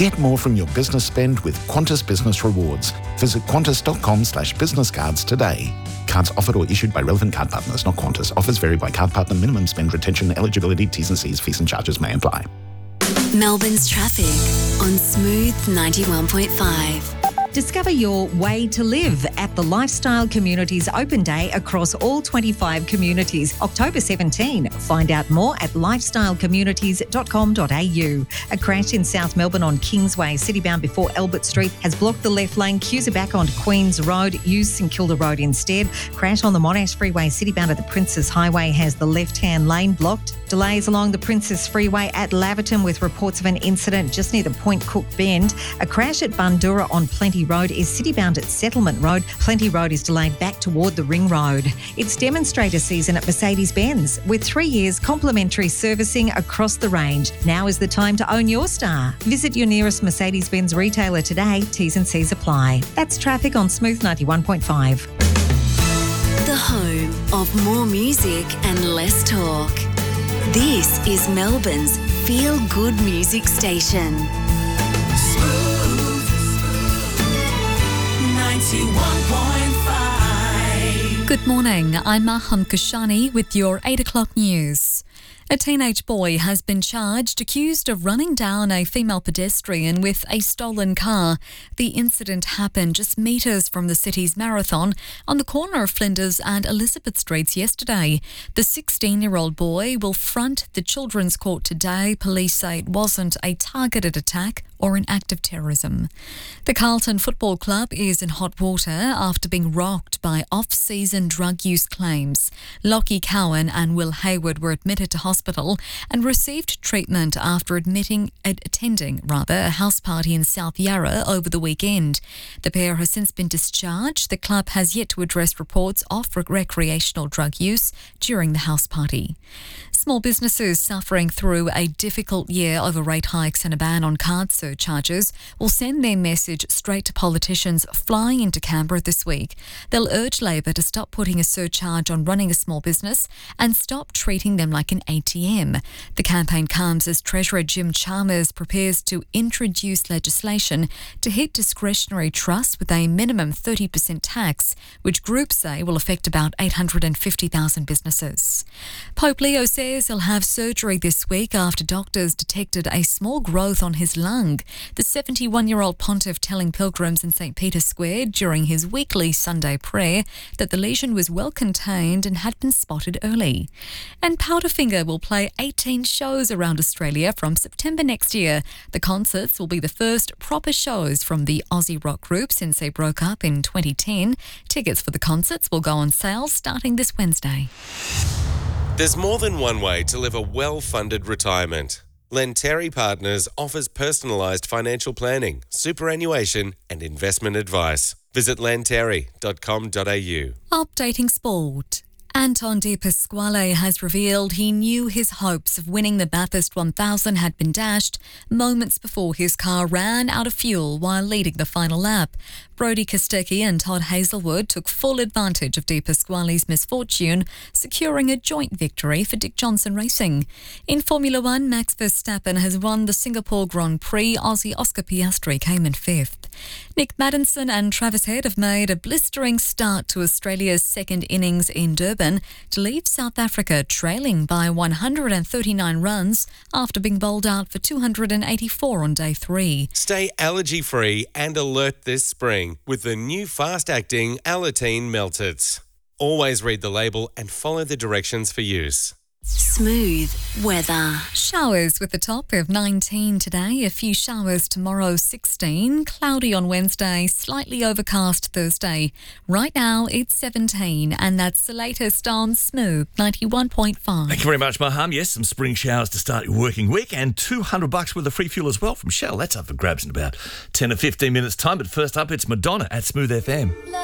Get more from your business spend with Qantas Business Rewards. Visit qantas.com/businesscards today. Cards offered or issued by relevant card partners, not Qantas. Offers vary by card partner. Minimum spend, retention, eligibility, T's and C's, fees and charges may apply. Melbourne's traffic on Smooth 91.5. Discover your way to live at the Lifestyle Communities Open Day across all 25 communities, October 17. Find out more at lifestylecommunities.com.au. A crash in South Melbourne on Kingsway, citybound before Albert Street, has blocked the left lane. Queues are back onto Queen's Road. Use St Kilda Road instead. Crash on the Monash Freeway, citybound at the Princes Highway, has the left-hand lane blocked. Delays along the Princes Freeway at Laverton with reports of an incident just near the Point Cook Bend. A crash at Bundoora on Plenty Road is citybound at Settlement Road. Plenty Road is delayed back toward the Ring Road. It's demonstrator season at Mercedes-Benz with 3 years complimentary servicing across the range. Now is the time to own your star. Visit your nearest Mercedes-Benz retailer today. T's and C's apply. That's traffic on Smooth 91.5. The home of more music and less talk. This is Melbourne's feel-good music station. Smooth 91.5. Good morning, I'm Maham Kashani with your 8 o'clock news. A teenage boy has been charged accused of running down a female pedestrian with a stolen car. The incident happened just metres from the city's marathon on the corner of Flinders and Elizabeth Streets yesterday. The 16-year-old boy will front the Children's Court today. Police say it wasn't a targeted attack or an act of terrorism. The Carlton Football Club is in hot water after being rocked by off-season drug use claims. Lockie Cowan and Will Hayward were admitted to hospital and received treatment after attending a house party in South Yarra over the weekend. The pair has since been discharged. The club has yet to address reports of recreational drug use during the house party. Small businesses suffering through a difficult year over rate hikes and a ban on card surcharges will send their message straight to politicians flying into Canberra this week. They'll urge Labor to stop putting a surcharge on running a small business and stop treating them like an ATM. The campaign comes as Treasurer Jim Chalmers prepares to introduce legislation to hit discretionary trusts with a minimum 30% tax, which groups say will affect about 850,000 businesses. Pope Leo says he'll have surgery this week after doctors detected a small growth on his lung. The 71-year-old pontiff telling pilgrims in St. Peter's Square during his weekly Sunday prayer that the lesion was well contained and had been spotted early. And Powderfinger will play 18 shows around Australia from September next year. The concerts will be the first proper shows from the Aussie rock group since they broke up in 2010. Tickets for the concerts will go on sale starting this Wednesday. There's more than one way to live a well-funded retirement. Lenteri Partners offers personalised financial planning, superannuation and investment advice. Visit lenteri.com.au. Updating sport. Anton De Pasquale has revealed he knew his hopes of winning the Bathurst 1000 had been dashed moments before his car ran out of fuel while leading the final lap. Brodie Kostecki and Todd Hazelwood took full advantage of De Pasquale's misfortune, securing a joint victory for Dick Johnson Racing. In Formula One, Max Verstappen has won the Singapore Grand Prix. Aussie Oscar Piastri came in fifth. Nick Maddinson and Travis Head have made a blistering start to Australia's second innings in Durban to leave South Africa trailing by 139 runs after being bowled out for 284 on day 3. Stay allergy-free and alert this spring with the new fast-acting Alateen Meltits. Always read the label and follow the directions for use. Smooth weather. Showers with a top of 19 today, a few showers tomorrow, 16. Cloudy on Wednesday, slightly overcast Thursday. Right now it's 17 and that's the latest on Smooth 91.5. Thank you very much, Maham. Yes, some spring showers to start your working week and $200 worth of free fuel as well from Shell. That's up for grabs in about 10 or 15 minutes time. But first up, it's Madonna at Smooth FM.